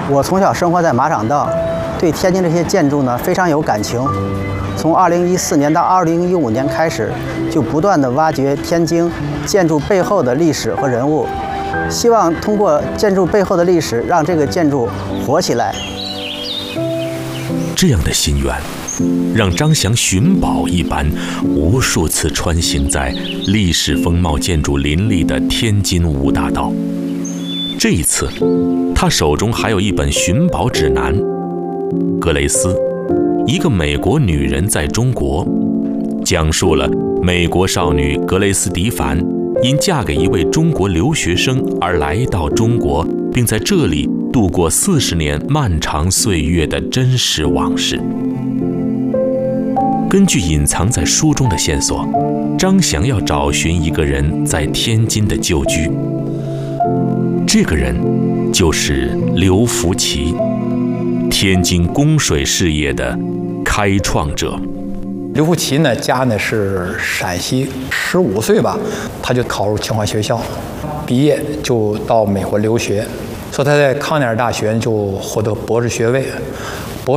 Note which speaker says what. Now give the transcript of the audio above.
Speaker 1: 我从小生活在马场道，对天津这些建筑呢非常有感情。从2014年到2015年开始，就不断地挖掘天津建筑背后的历史和人物，希望通过建筑背后的历史，让这个建筑活起来。
Speaker 2: 这样的心愿，让张翔寻宝一般，无数次穿行在历史风貌建筑林立的天津五大道。这一次，他手中还有一本寻宝指南《格雷斯》。一个美国女人在中国，讲述了美国少女格雷斯·迪凡因嫁给一位中国留学生而来到中国，并在这里度过40年漫长岁月的真实往事。根据隐藏在书中的线索，张翔要找寻一个人在天津的旧居。这个人就是刘福奇，天津供水事业的开创者。
Speaker 3: 刘福奇呢，家呢是陕西，15岁吧，他就考入清华学校，毕业就到美国留学，说他在康奈尔大学就获得博士学位。